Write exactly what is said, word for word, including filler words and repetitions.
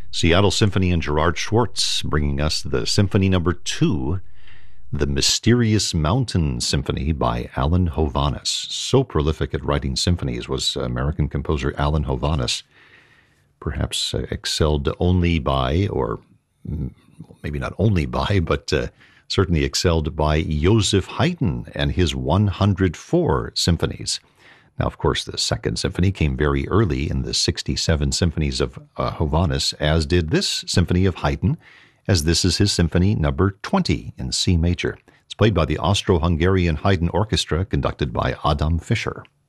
Seattle Symphony and Gerard Schwartz bringing us the Symphony Number Two, The Mysterious Mountain Symphony by Alan Hovhaness. So prolific at writing symphonies was American composer Alan Hovhaness, perhaps uh, excelled only by, or maybe not only by, but uh, certainly excelled by Joseph Haydn and his one hundred four symphonies. Now, of course, the Second Symphony came very early in the sixty-seven symphonies of uh, Hovhaness, as did this symphony of Haydn, as this is his Symphony Number twenty in C major. It's played by the Austro-Hungarian Haydn Orchestra, conducted by Adam Fischer.